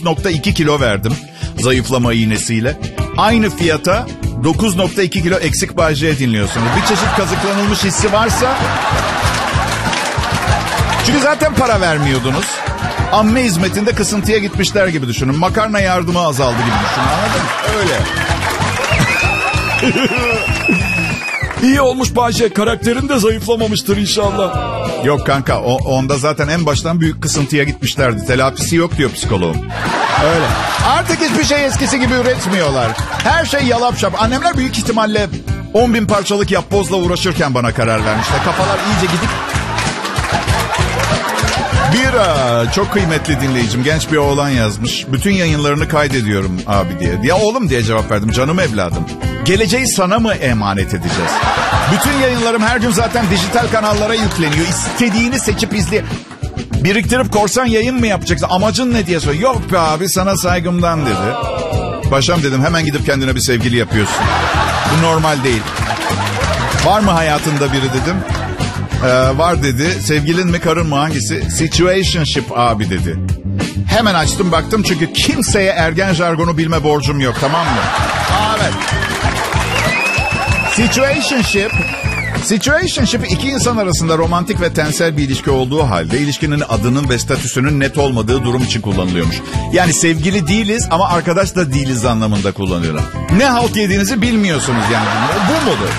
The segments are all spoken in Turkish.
9.2 kilo verdim zayıflama iğnesiyle. Aynı fiyata 9.2 kilo eksik Bay dinliyorsunuz. Bir çeşit kazıklanılmış hissi varsa... Çünkü zaten para vermiyordunuz. Amme hizmetinde kısıntıya gitmişler gibi düşünün. Makarna yardımı azaldı gibi düşünün. Anladın mı? Öyle. İyi olmuş Bayce. Karakterin de zayıflamamıştır inşallah. Yok kanka, onda zaten en baştan büyük kısıntıya gitmişlerdi. Telafisi yok diyor psikoloğum. Öyle. Artık hiçbir şey eskisi gibi üretmiyorlar. Her şey yalap şap. Annemler büyük ihtimalle 10.000 parçalık yapbozla uğraşırken bana karar vermişler. Kafalar iyice gidip... çok kıymetli dinleyicim, genç bir oğlan yazmış. Bütün yayınlarını kaydediyorum abi diye. Ya oğlum diye cevap verdim, canım evladım. Geleceği sana mı emanet edeceğiz? Bütün yayınlarım her gün zaten dijital kanallara yükleniyor. İstediğini seçip izle. Biriktirip korsan yayın mı yapacaksın? Amacın ne diye soruyor. Yok be abi, sana saygımdan dedi. Paşam dedim, hemen gidip kendine bir sevgili yapıyorsun. Bu normal değil. Var mı hayatında biri dedim. Var dedi. Sevgilin mi, karın mı, hangisi? Situationship abi dedi. Hemen açtım baktım, çünkü kimseye ergen jargonu bilme borcum yok, tamam mı? Evet. Situationship iki insan arasında romantik ve tensel bir ilişki olduğu halde ilişkinin adının ve statüsünün net olmadığı durum için kullanılıyormuş. Yani sevgili değiliz ama arkadaş da değiliz anlamında kullanıyorlar. Ne halt yediğinizi bilmiyorsunuz yani. Bu mudur?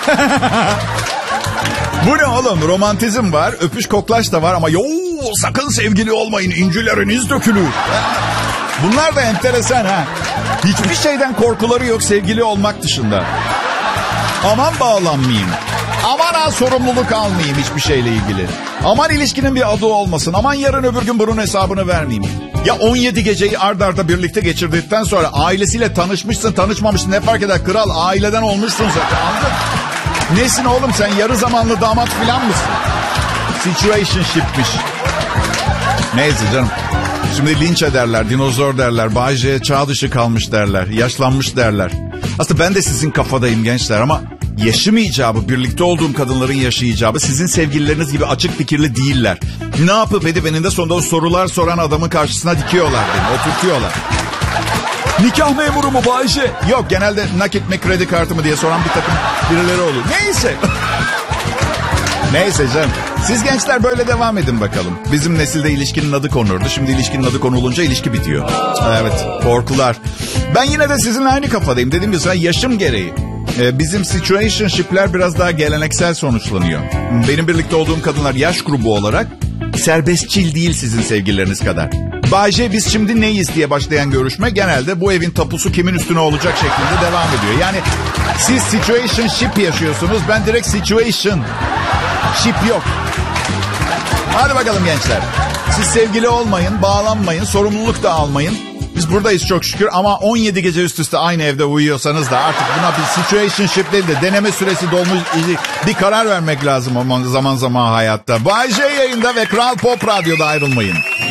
Bu ne oğlum? Romantizm var, öpüş koklaş da var ama sakın sevgili olmayın, incileriniz dökülür. Bunlar da enteresan ha. Hiçbir şeyden korkuları yok sevgili olmak dışında. Aman bağlanmayayım. Aman sorumluluk almayayım hiçbir şeyle ilgili. Aman ilişkinin bir adı olmasın. Aman yarın öbür gün bunun hesabını vermeyeyim. Ya 17 geceyi ard arda birlikte geçirdikten sonra ailesiyle tanışmışsın, tanışmamışsın, ne fark eder? Kral, aileden olmuşsun zaten, anladın? Nesin oğlum sen, yarı zamanlı damat filan mısın? Situationship'miş. Neyse canım. Şimdi linç ederler, dinozor derler, Bay J çağ dışı kalmış derler, yaşlanmış derler. Aslında ben de sizin kafadayım gençler ama yaşım icabı, birlikte olduğum kadınların yaşı icabı sizin sevgilileriniz gibi açık fikirli değiller. Ne yapıp edip eninde sonunda sorular soran adamın karşısına dikiyorlar beni, oturtuyorlar. Nikah memuru mu Bayce? Yok, genelde nakit mi kredi kartı mı diye soran bir takım birileri oluyor. Neyse. Neyse canım. Siz gençler böyle devam edin bakalım. Bizim nesilde ilişkinin adı konurdu. Şimdi ilişkinin adı konulunca ilişki bitiyor. Evet, korkular. Ben yine de sizinle aynı kafadayım. Dediğim gibi yaşım gereği. Bizim situationship'ler biraz daha geleneksel sonuçlanıyor. Benim birlikte olduğum kadınlar yaş grubu olarak serbestçil değil sizin sevgilileriniz kadar. Bayce biz şimdi neyiz diye başlayan görüşme genelde bu evin tapusu kimin üstüne olacak şeklinde devam ediyor. Yani siz situationship yaşıyorsunuz, ben direkt situation. Ship yok. Hadi bakalım gençler. Siz sevgili olmayın, bağlanmayın, sorumluluk da almayın. Biz buradayız çok şükür ama 17 gece üst üste aynı evde uyuyorsanız da artık buna bir situationship değil de deneme süresi dolmuş bir karar vermek lazım zaman zaman hayatta. Bay J yayında ve Kral Pop Radyo'da, ayrılmayın.